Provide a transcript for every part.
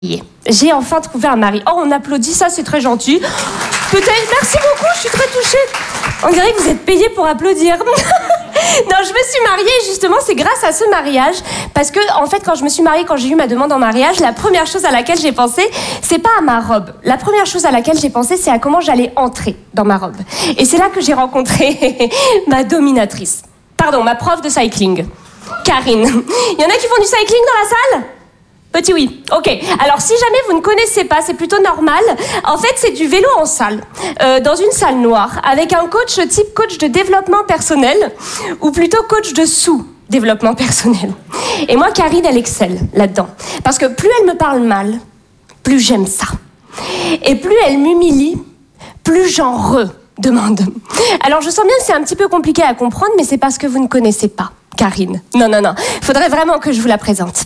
J'ai enfin trouvé un mari. Oh, on applaudit, ça c'est très gentil. Peut-être, merci beaucoup, je suis très touchée. On dirait que vous êtes payés pour applaudir. Non, je me suis mariée, justement, c'est grâce à ce mariage. Parce que, en fait, quand je me suis mariée, quand j'ai eu ma demande en mariage, la première chose à laquelle j'ai pensé, c'est pas à ma robe. La première chose à laquelle j'ai pensé, c'est à comment j'allais entrer dans ma robe. Et c'est là que j'ai rencontré ma dominatrice. Pardon, ma prof de cycling, Karine. Il y en a qui font du cycling dans la salle ? Petit oui. Ok. Alors, si jamais vous ne connaissez pas, c'est plutôt normal. En fait, c'est du vélo en salle, dans une salle noire, avec un coach type coach de développement personnel, ou plutôt coach de sous-développement personnel. Et moi, Karine, elle excelle là-dedans. Parce que plus elle me parle mal, plus j'aime ça. Et plus elle m'humilie, plus j'en redemande. Alors, je sens bien que c'est un petit peu compliqué à comprendre, mais c'est parce que vous ne connaissez pas Karine. Non. Faudrait vraiment que je vous la présente.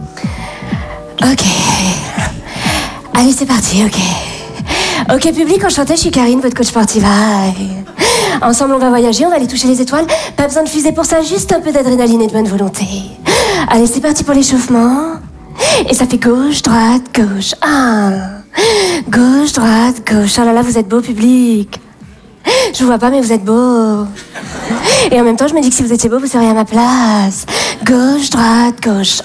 Ok. Allez, c'est parti, ok. Ok, public, enchanté, je suis Karine, votre coach sportive. Ensemble, on va voyager, on va aller toucher les étoiles. Pas besoin de fusée pour ça, juste un peu d'adrénaline et de bonne volonté. Allez, c'est parti pour l'échauffement. Et ça fait gauche, droite, gauche. Gauche, droite, gauche. Oh là là, vous êtes beau, public. Je vous vois pas, mais vous êtes beau. Et en même temps, je me dis que si vous étiez beau, vous seriez à ma place. Gauche, droite, gauche.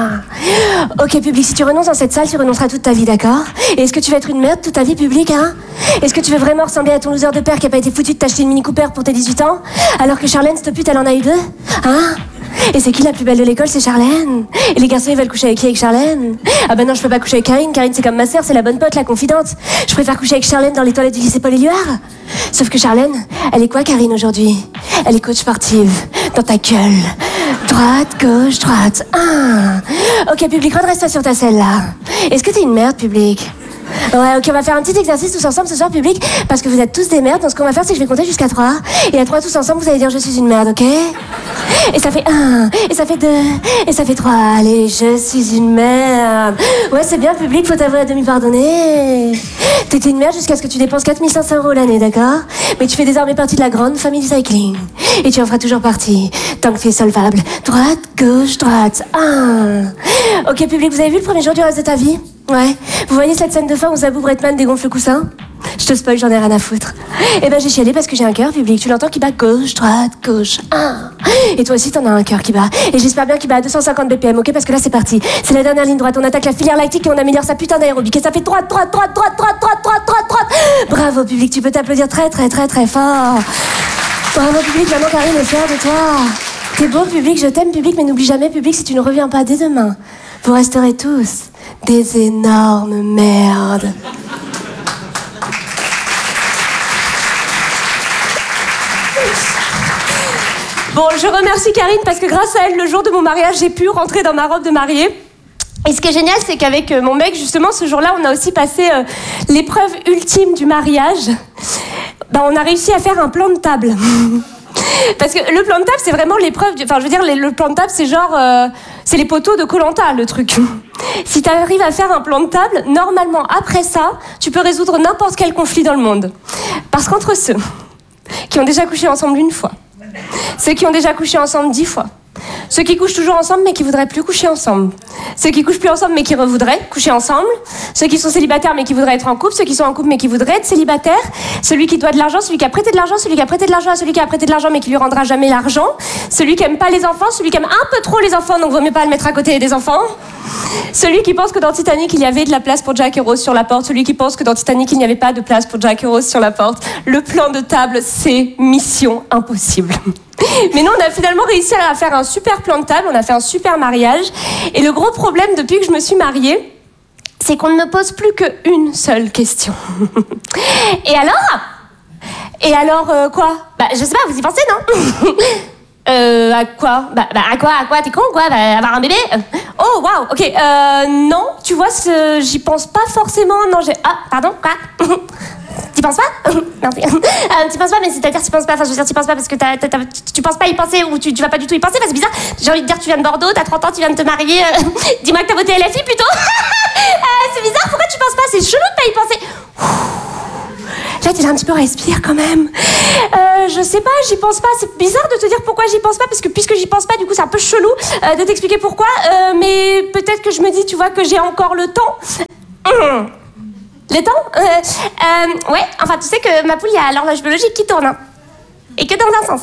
Ok, public, si tu renonces dans cette salle, tu renonceras toute ta vie, d'accord ? Et est-ce que tu vas être une merde toute ta vie, public, hein ? Est-ce que tu veux vraiment ressembler à ton loser de père qui a pas été foutu de t'acheter une Mini Cooper pour tes 18 ans ? Alors que Charlène, cette pute, elle en a eu 2 ? Et c'est qui la plus belle de l'école ? C'est Charlène. Et les garçons, ils veulent coucher avec qui ? Avec Charlène ? Ah ben non, je peux pas coucher avec Karine. Karine, c'est comme ma sœur, c'est la bonne pote, la confidente. Je préfère coucher avec Charlène dans les toilettes du lycée Paul-Éluard. Sauf que Charlène, elle est quoi, Karine, aujourd'hui ? Elle est coach sportive. Dans ta gueule. Droite, gauche, droite. Ok, public, redresse-toi sur ta selle, là. Est-ce que t'es une merde, public ? Ouais, ok, on va faire un petit exercice tous ensemble ce soir, public, parce que vous êtes tous des merdes. Donc ce qu'on va faire, c'est que je vais compter jusqu'à 3. Et à 3, tous ensemble, vous allez dire je suis une merde, ok ? Et ça fait 1, et ça fait 2, et ça fait 3. Allez, je suis une merde. Ouais, c'est bien, public, faut t'avouer à demi pardonner. T'étais une merde jusqu'à ce que tu dépenses 4 500 € l'année, d'accord ? Mais tu fais désormais partie de la grande famille du cycling. Et tu en feras toujours partie, tant que tu es solvable. Droite, gauche, droite. Ok, public, vous avez vu le premier jour du reste de ta vie ? Ouais. Vous voyez cette scène de fin où Zabou Bretman dégonfle le coussin ? Je te spoil, j'en ai rien à foutre. Eh ben j'ai chialé parce que j'ai un cœur, public. Tu l'entends qui bat gauche, droite, gauche. Et toi aussi t'en as un cœur qui bat. Et j'espère bien qu'il bat à 250 BPM, ok ? Parce que là c'est parti. C'est la dernière ligne droite. On attaque la filière lactique et on améliore sa putain d'aérobic. Et ça fait droite. Bravo, public. Tu peux t'applaudir très fort. Bravo, public. Maman Karine est fière de toi. T'es beau, public. Je t'aime, public. Mais n'oublie jamais, public, si tu ne reviens pas dès demain, vous resterez tous des énormes merdes. Bon, je remercie Karine parce que grâce à elle, le jour de mon mariage, j'ai pu rentrer dans ma robe de mariée. Et ce qui est génial, c'est qu'avec mon mec, justement, ce jour-là, on a aussi passé l'épreuve ultime du mariage. On a réussi à faire un plan de table. Parce que le plan de table, c'est vraiment l'épreuve... Enfin, je veux dire, le plan de table, c'est genre... c'est les poteaux de Koh-Lanta, le truc. Si tu arrives à faire un plan de table, normalement, après ça, tu peux résoudre n'importe quel conflit dans le monde. Parce qu'entre ceux qui ont déjà couché ensemble une fois, ceux qui ont déjà couché ensemble 10 fois, ceux qui couchent toujours ensemble mais qui voudraient plus coucher ensemble, ceux qui couchent plus ensemble mais qui voudraient coucher ensemble, ceux qui sont célibataires mais qui voudraient être en couple, ceux qui sont en couple mais qui voudraient être célibataires, celui qui doit de l'argent, celui qui a prêté de l'argent, celui qui a prêté de l'argent à celui qui a prêté de l'argent mais qui lui rendra jamais l'argent, celui qui aime pas les enfants, celui qui aime un peu trop les enfants donc vaut mieux pas le mettre à côté des enfants, celui qui pense que dans Titanic il y avait de la place pour Jack et Rose sur la porte, celui qui pense que dans Titanic il n'y avait pas de place pour Jack et Rose sur la porte. Le plan de table, c'est mission impossible. Mais nous, on a finalement réussi à faire un super plan de table, on a fait un super mariage. Et le gros problème depuis que je me suis mariée, c'est qu'on ne me pose plus qu'une seule question. Et alors quoi ? Je sais pas, vous y pensez, non ? À quoi ? À quoi ? T'es con, quoi ? Avoir un bébé ? Oh, waouh, ok. Non, tu vois, j'y pense pas forcément. Non, pardon, quoi ? T'y penses pas ? Non, t'y penses pas, mais c'est-à-dire t'y penses pas, enfin je veux dire t'y penses pas parce que tu penses pas y penser ou tu vas pas du tout y penser, c'est bizarre. J'ai envie de dire tu viens de Bordeaux, t'as 30 ans, tu viens de te marier, dis-moi que t'as voté LFI plutôt. C'est bizarre, pourquoi tu penses pas ? C'est chelou de pas y penser. Là, t'es un petit peu respire quand même. je sais pas, j'y pense pas. C'est bizarre de te dire pourquoi j'y pense pas, parce que puisque j'y pense pas, du coup, c'est un peu chelou de t'expliquer pourquoi. Mais peut-être que je me dis, tu vois, que j'ai encore le temps. Le temps ouais, enfin, tu sais que ma poule, il y a l'horloge biologique qui tourne. Hein. Et que dans un sens.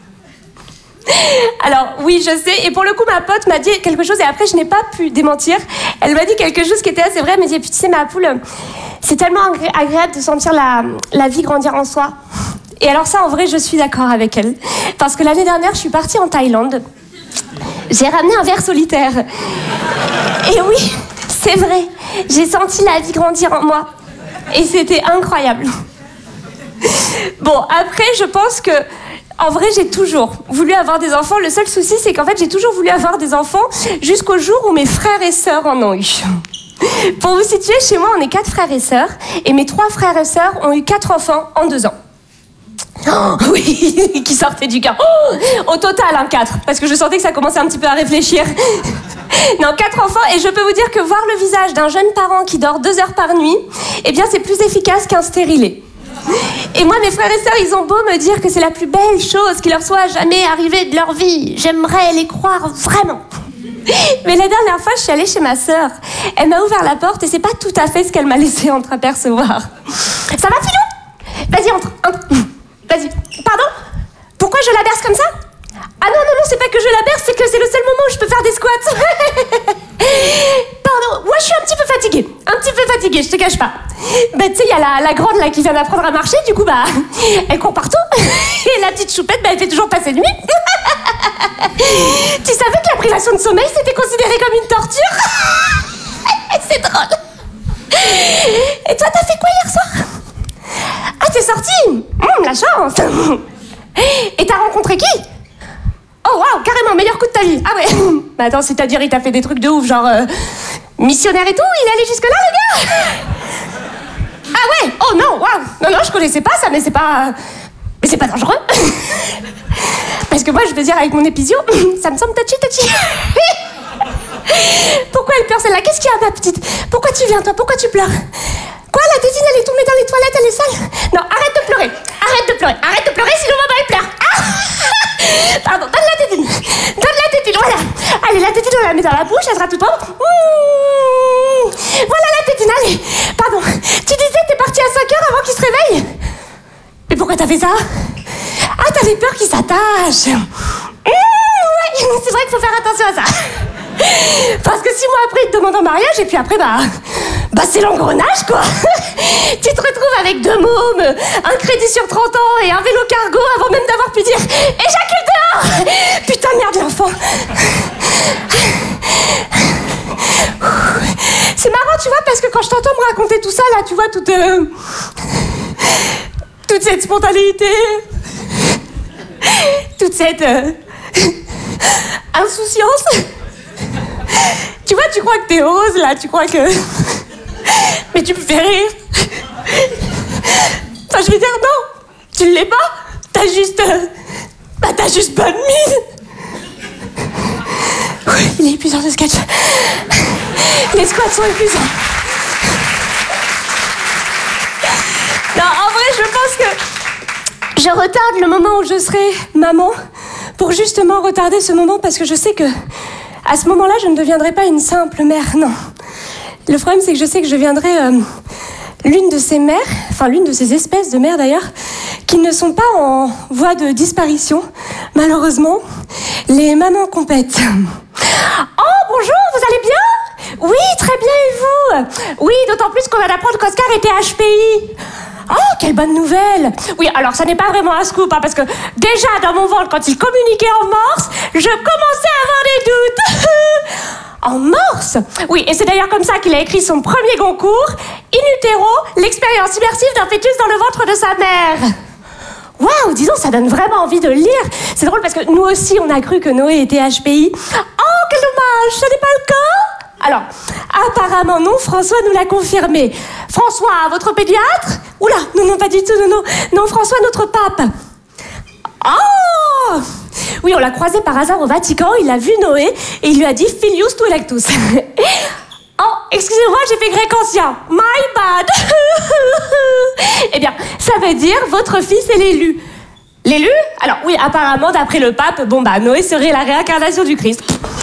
Alors, oui, je sais. Et pour le coup, ma pote m'a dit quelque chose et après, je n'ai pas pu démentir. Elle m'a dit quelque chose qui était assez vrai. Elle m'a dit, puis tu sais, ma poule, c'est tellement agréable de sentir la vie grandir en soi. Et alors ça, en vrai, je suis d'accord avec elle. Parce que l'année dernière, je suis partie en Thaïlande. J'ai ramené un ver solitaire. Et oui, c'est vrai. J'ai senti la vie grandir en moi. Et c'était incroyable. Bon, après, je pense que en vrai, j'ai toujours voulu avoir des enfants. Le seul souci, c'est qu'en fait, j'ai toujours voulu avoir des enfants jusqu'au jour où mes frères et sœurs en ont eu. Pour vous situer, chez moi, on est 4 frères et sœurs. Et mes 3 frères et sœurs ont eu 4 enfants en 2 ans. Oh, oui, qui sortaient du cœur. Oh, au total, 4. Parce que je sentais que ça commençait un petit peu à réfléchir. Non, 4 enfants. Et je peux vous dire que voir le visage d'un jeune parent qui dort 2 heures par nuit, eh bien, c'est plus efficace qu'un stérilet. Et moi, mes frères et sœurs, ils ont beau me dire que c'est la plus belle chose qui leur soit jamais arrivée de leur vie. J'aimerais les croire vraiment. Mais la dernière fois, je suis allée chez ma sœur. Elle m'a ouvert la porte et c'est pas tout à fait ce qu'elle m'a laissé entreapercevoir. Ça va, Philou ? Vas-y, entre. Vas-y. Pardon ? Pourquoi je la berce comme ça ? Ah non, c'est pas que je la berce, c'est que c'est le seul moment où je peux faire des squats. Pardon, moi je suis un petit peu fatiguée, je te cache pas. Bah tu sais, il y a la grande là qui vient d'apprendre à marcher, du coup bah, elle court partout. Et la petite choupette, bah elle fait toujours passer de nuit. Tu savais que la privation de sommeil c'était considéré comme une torture ? C'est drôle. Et toi t'as fait quoi hier soir ? Ah t'es sortie ? La chance. Et t'as rencontré qui ? Oh waouh, carrément, meilleur coup de ta vie. Ah ouais. Bah attends, c'est-à-dire il t'a fait des trucs de ouf, genre missionnaire et tout, il est allé jusque là le gars ? Ah ouais. Oh non, waouh. Non, je connaissais pas ça, mais c'est pas dangereux. Parce que moi je veux dire avec mon épisio, ça me semble touchy. Pourquoi elle pleure celle-là ? Qu'est-ce qu'il y a ma petite ? Pourquoi tu viens toi ? Pourquoi tu pleures ? Quoi, la tétine elle est tombée dans les toilettes, elle est sale ? Non, arrête de pleurer, sinon maman elle pleure. Ah pardon, donne la tétine, voilà. Allez, la tétine, on la met dans la bouche, elle sera toute propre. Voilà la tétine, allez. Pardon, tu disais que t'es partie à 5h avant qu'il se réveille ? Mais pourquoi t'as fait ça ? Ah, t'avais peur qu'il s'attache. Ouais, c'est vrai qu'il faut faire attention à ça. Parce que 6 mois après, il te demande en mariage, et puis après, bah c'est l'engrenage, quoi. Tu te retrouves avec 2 mômes, un crédit sur 30 ans et un vélo cargo avant même d'avoir pu dire « Éjacule dehors !» Putain, merde, l'enfant. C'est marrant, tu vois, parce que quand je t'entends me raconter tout ça, là, tu vois, toute cette spontanéité, toute cette insouciance. Tu vois, tu crois que t'es heureuse, là, tu crois que... Mais tu me fais rire. Enfin, je veux dire, non, tu ne l'es pas. T'as juste bonne mine. Oui, il est épuisant ce sketch. Les squats sont épuisants. Non, en vrai, je pense que je retarde le moment où je serai maman pour justement retarder ce moment parce que je sais que à ce moment-là, je ne deviendrai pas une simple mère, non. Le problème, c'est que je sais que je deviendrai l'une de ces mères, enfin l'une de ces espèces de mères d'ailleurs, qui ne sont pas en voie de disparition, malheureusement, les mamans compètes. Oh, bonjour, vous allez bien ? Oui, très bien, et vous ? Oui, d'autant plus qu'on vient d'apprendre qu'Oscar était HPI. Oh, quelle bonne nouvelle! Oui, alors ça n'est pas vraiment un scoop, hein, parce que déjà dans mon ventre, quand il communiquait en morse, je commençais à avoir des doutes. En morse? Oui, et c'est d'ailleurs comme ça qu'il a écrit son premier concours, In utero, l'expérience immersive d'un fœtus dans le ventre de sa mère. Waouh, disons, ça donne vraiment envie de le lire. C'est drôle parce que nous aussi, on a cru que Noé était HPI. Oh, quel dommage, ce n'est pas le cas. Alors, apparemment non, François nous l'a confirmé. François, votre pédiatre? Oula, non, pas du tout, non, François, notre pape. Oh! Oui, on l'a croisé par hasard au Vatican, il a vu Noé et il lui a dit « Filius tu electus ». Oh, excusez-moi, j'ai fait grec ancien. My bad. Eh bien, ça veut dire « Votre fils est l'élu ». L'élu? Alors oui, apparemment, d'après le pape, Noé serait la réincarnation du Christ.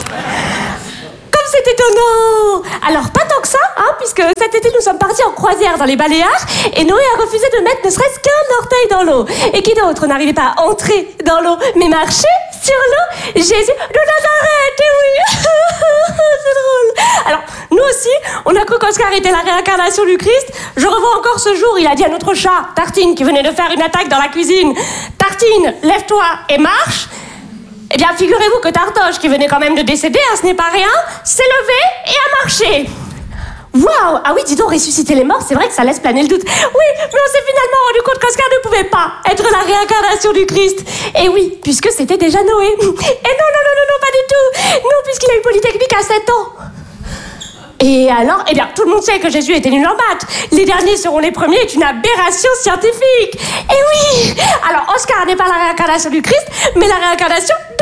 C'est étonnant. Alors, pas tant que ça, puisque cet été, nous sommes partis en croisière dans les Baléares et Noé a refusé de mettre ne serait-ce qu'un orteil dans l'eau. Et qui d'autre n'arrivait pas à entrer dans l'eau, mais marcher sur l'eau? Jésus de Nazareth, et oui. C'est drôle. Alors, nous aussi, on a cru qu'Oscar était la réincarnation du Christ. Je revois encore ce jour, il a dit à notre chat, Tartine, qui venait de faire une attaque dans la cuisine, Tartine, lève-toi et marche. Eh bien, figurez-vous que Tartoche, qui venait quand même de décéder, ce n'est pas rien, s'est levé et a marché. Waouh! Ah oui, dis donc, ressusciter les morts, c'est vrai que ça laisse planer le doute. Oui, mais on s'est finalement rendu compte qu'Oscar ne pouvait pas être la réincarnation du Christ. Et oui, puisque c'était déjà Noé. Et non, pas du tout. Non, puisqu'il a eu Polytechnique à 7 ans. Et alors, eh bien, tout le monde sait que Jésus était nul en maths. Les derniers seront les premiers est une aberration scientifique. Et oui! Alors, Oscar n'est pas la réincarnation du Christ, mais la réincarnation de